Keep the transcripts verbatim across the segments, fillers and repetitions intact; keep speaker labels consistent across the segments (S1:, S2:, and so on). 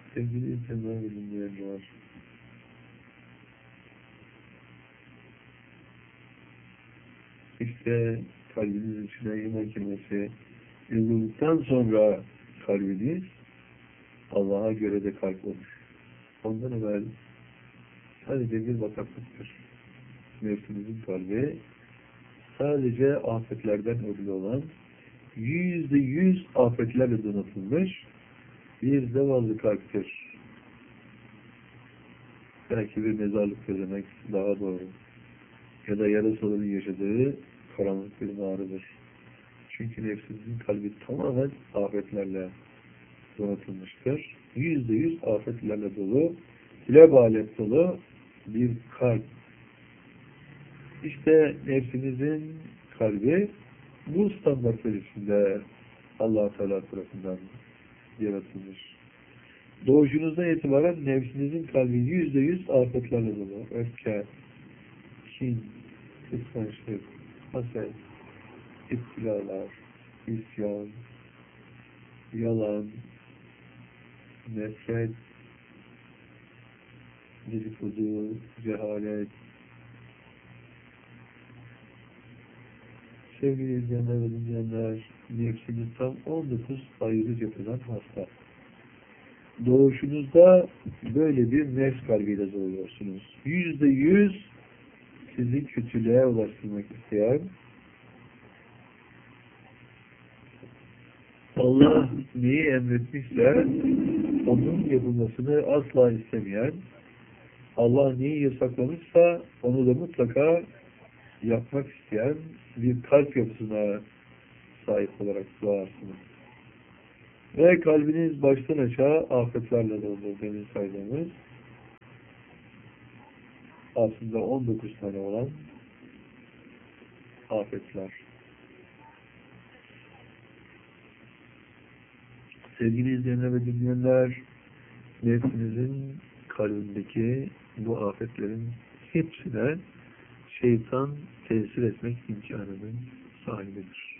S1: Sevgili izleyenler ve dinleyenler, işte kalbiniz içine yemek yemesi yazıldıktan sonra kalbiniz Allah'a göre de kalp olur. Ondan evvel sadece bir bataklıktır. Nefsinizin kalbi sadece afetlerden ödülü olan, yüzde yüz afetlerle donatılmış bir zavallı kalptir. Belki bir mezarlıktır demek daha doğru. Ya da yarasaların yaşadığı karanlık bir mağaradır. Çünkü nefsinizin kalbi tamamen afetlerle donatılmıştır. Yüzde yüz afetlerle dolu, lebalet dolu bir kalp. İşte nefsinizin kalbi bu standartlar içinde Allah-u Teala tarafından yaratılmış. Doğuşunuzdan itibaren nefsinizin kalbi yüzde yüz afetlerle dolu. Öfke, kin, kıskançlık, haset, iftiralar, isyan, yalan, nefret, dedikodu, cehalet. Sevgili izleyenler ve dinleyenler, nefsiniz tam on dokuz ayrı cepheden hasta. Doğuşunuzda böyle bir nefs kalbiyle doğuyorsunuz. Yüzde yüz sizi kötülüğe ulaştırmak isteyen, Allah neyi emretmişse onun yapılmasını asla istemeyen, Allah neyi yasaklamışsa onu da mutlaka yapmak isteyen bir kalp yapısına sahip olarak doğarsınız. Ve kalbiniz baştan aşağı afetlerle dolu demin saydığımız aslında on dokuz tane olan afetler. Sevgili izleyenler ve dinleyenler, nefsinizin kalbindeki bu afetlerin hepsine şeytan tesir etmek imkanının sahibidir.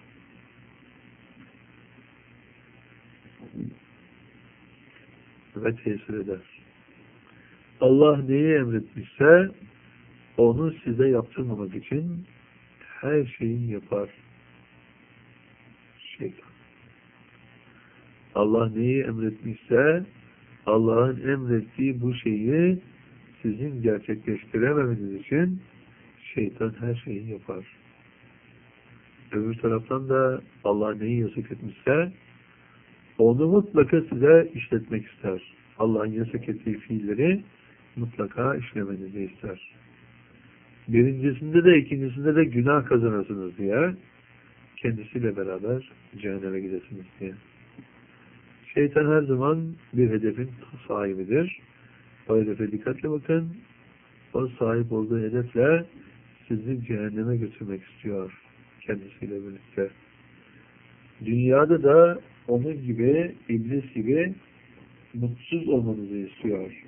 S1: Ve tesir eder. Allah neyi emretmişse onu size yaptırmamak için her şeyi yapar şeytan. Allah neyi emretmişse Allah'ın emrettiği bu şeyi sizin gerçekleştirememeniz için şeytan her şeyi yapar. Öbür taraftan da Allah neyi yasak etmişse onu mutlaka size işletmek ister. Allah'ın yasak ettiği fiilleri mutlaka işlemenizi ister. Birincisinde de ikincisinde de günah kazanırsınız diye, kendisiyle beraber cehenneme gidesiniz diye. Şeytan her zaman bir hedefin sahibidir. O hedefe dikkatle bakın. O sahip olduğu hedefle sizi cehenneme götürmek istiyor kendisiyle birlikte. Dünyada da onun gibi, iblis gibi mutsuz olmanızı istiyor.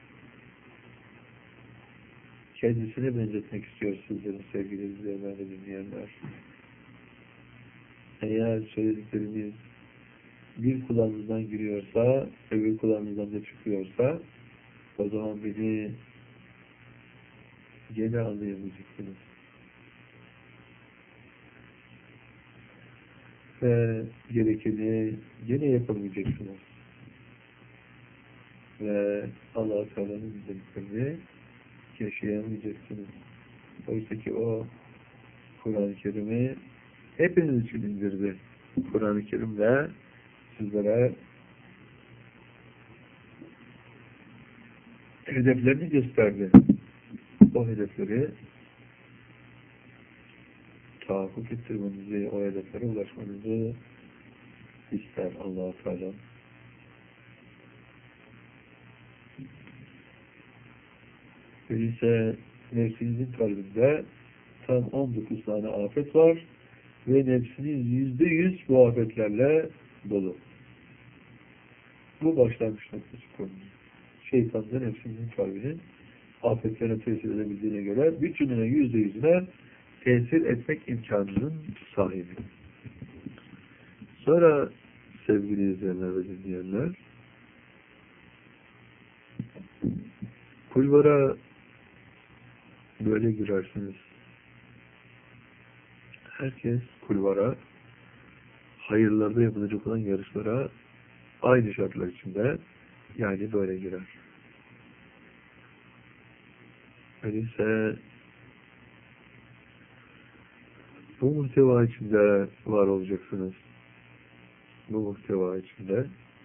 S1: Kendisine benzetmek istiyor sizlerin sevgili izleyenler ve dinleyenler. Eğer söylediklerimiz bir kulağınızdan giriyorsa, öbür kulağınızdan da çıkıyorsa, o zaman beni gene anlayamayacaksınız. Ve gerekeni gene yapamayacaksınız. Ve Allah-u Teala'nın güzelliklerini yaşayamayacaksınız. Oysa ki o Kur'an-ı Kerim'i hepiniz için indirdi. Kur'an-ı Kerim'le sizlere hedeflerini gösterdi. O hedefleri tahakkuk ettirmenizi, o hedeflere ulaşmanızı ister Allah-u Teala. Öyleyse nefsinizin kalbinde tam on dokuz tane afet var ve nefsiniz yüzde yüz bu afetlerle dolu. Bu başlangıç noktası konu. Şeytan da nefsinizin kalbinin afetlerine tesir edebildiğine göre bütününe yüzde yüzüne tesir etmek imkanının sahibi. Sonra sevgili izleyenler ve dinleyenler, Kulvara böyle girersiniz. Herkes kulvara, hayırlarda yapılacak olan yarışlara aynı şartlar içinde, yani böyle girer. Öyleyse bu muhteva içinde var olacaksınız. Bu muhteva içinde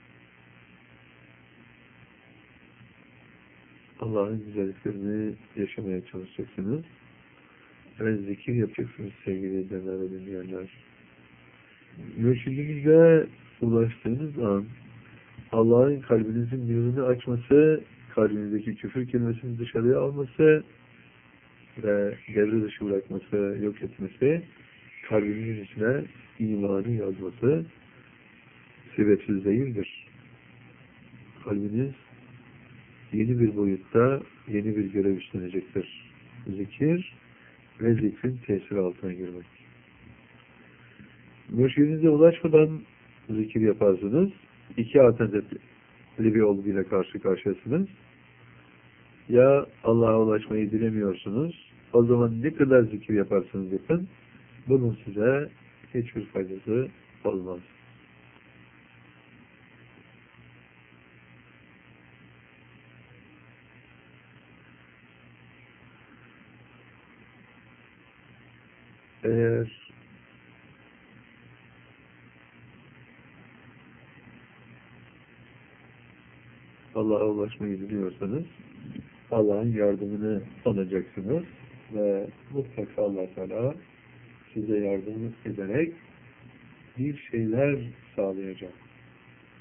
S1: Allah'ın güzelliklerini yaşamaya çalışacaksınız. Ve zikir yapacaksınız sevgili izleyenler ve dinleyenler. Mürşidinize ulaştığınız an Allah'ın kalbinizin nurunu açması, kalbinizdeki küfür kelimesini dışarıya alması ve devre dışı bırakması, yok etmesi, kalbinizin içine imanı yazması sebepsiz değildir. Kalbiniz yeni bir boyutta yeni bir görev üstlenecektir. Zikir ve zikrin tesiri altına girmek. Mürşidinize ulaşmadan zikir yaparsınız. İki alternatifli bir olguyla karşı karşıyasınız. Ya Allah'a ulaşmayı dilemiyorsunuz, o zaman ne kadar zikir yaparsanız yapın, bunun size hiçbir faydası olmaz. Eğer Allah'a ulaşmayı diliyorsanız Allah'ın yardımını alacaksınız ve mutlaka Allah Teala size yardım ederek bir şeyler sağlayacak.